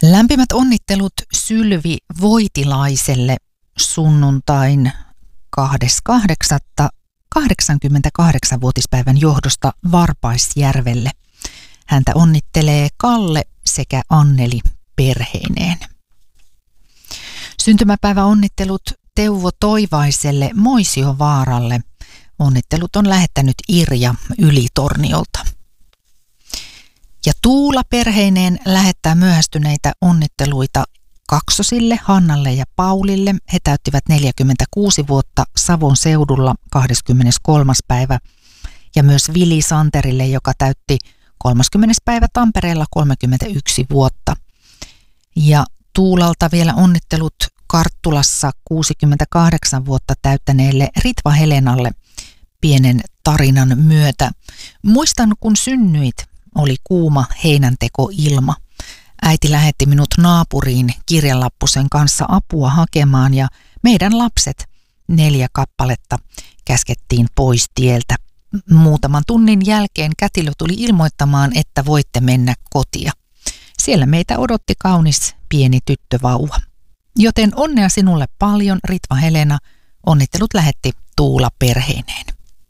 Lämpimät onnittelut Sylvi Voitilaiselle sunnuntain 2.8. 88-vuotispäivän johdosta Varpaisjärvelle. Häntä onnittelee Kalle sekä Anneli perheineen. Syntymäpäiväonnittelut Teuvo Toivaiselle Moisiovaaralle. Onnittelut on lähettänyt Irja Ylitorniolta. Ja Tuula perheineen lähettää myöhästyneitä onnitteluita kaksosille, Hannalle ja Paulille. He täyttivät 46 vuotta Savon seudulla 23. päivä. Ja myös Vili Santerille, joka täytti 30. päivä Tampereella 31 vuotta. Ja Tuulalta vielä onnittelut Karttulassa 68 vuotta täyttäneelle Ritva Helenalle pienen tarinan myötä. Muistan, kun synnyit, oli kuuma heinäntekoilma. Äiti lähetti minut naapuriin kirjanlappusen kanssa apua hakemaan ja meidän lapset, 4 kappaletta, käskettiin pois tieltä. Muutaman tunnin jälkeen kätilö tuli ilmoittamaan, että voitte mennä kotia. Siellä meitä odotti kaunis pieni tyttövauva. Joten onnea sinulle paljon, Ritva Helena. Onnittelut lähetti Tuula perheineen.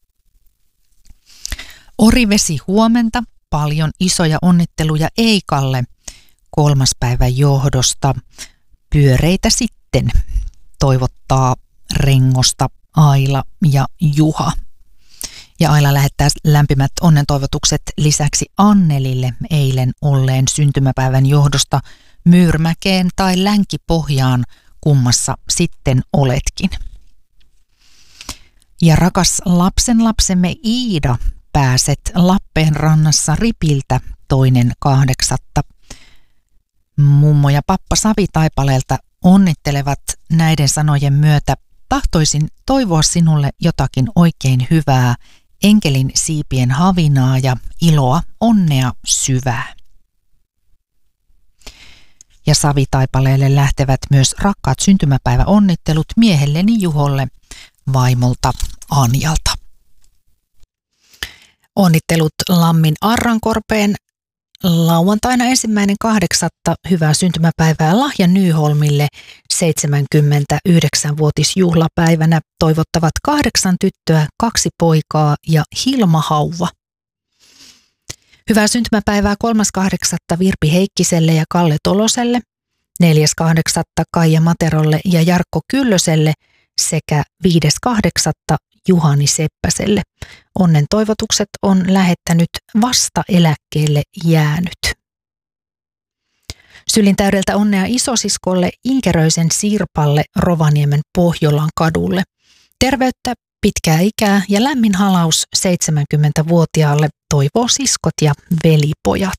Orivesi huomenta. Paljon isoja onnitteluja Eikalle 3. päivän johdosta. Pyöreitä sitten toivottaa Rengosta Aila ja Juha. Ja Aila lähettää lämpimät onnentoivotukset lisäksi Annelille eilen olleen syntymäpäivän johdosta Myyrmäkeen tai Länkipohjaan, kummassa sitten oletkin. Ja rakas lapsenlapsemme Iida, pääset Lappeenrannassa Ripiltä 2.8. Mummo ja pappa Savitaipaleelta onnittelevat näiden sanojen myötä. Tahtoisin toivoa sinulle jotakin oikein hyvää, enkelin siipien havinaa ja iloa, onnea syvää. Ja Savitaipaleelle lähtevät myös rakkaat syntymäpäiväonnittelut miehelleni Juholle vaimolta Anjalta. Onnittelut Lammin Arrankorpeen lauantaina 1.8. hyvää syntymäpäivää Lahja Nyholmille 79-vuotisjuhlapäivänä toivottavat 8 tyttöä, 2 poikaa ja Hilma Hauva. Hyvää syntymäpäivää 3.8. Virpi Heikkiselle ja Kalle Toloselle, 4.8. Kaija Materolle ja Jarkko Kyllöselle sekä 5.8. Juhani Seppäselle. Onnen toivotukset on lähettänyt vasta eläkkeelle jäänyt. Sylin täydeltä onnea isosiskolle Inkeröisen Sirpalle Rovaniemen Pohjolan kadulle. Terveyttä, pitkää ikää ja lämmin halaus 70-vuotiaalle toivoo siskot ja velipojat.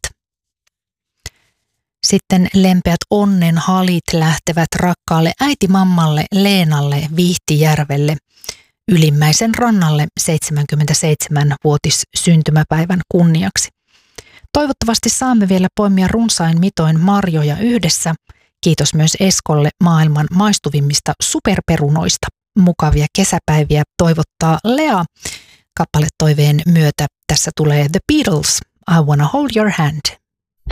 Sitten lempeät onnen halit lähtevät rakkaalle äitimammalle Leenalle Vihtijärvelle Ylimmäisen rannalle 77-vuotis syntymäpäivän kunniaksi. Toivottavasti saamme vielä poimia runsain mitoin marjoja yhdessä. Kiitos myös Eskolle maailman maistuvimmista superperunoista. Mukavia kesäpäiviä toivottaa Lea. Kappaletoiveen myötä tässä tulee The Beatles, I Wanna Hold Your Hand.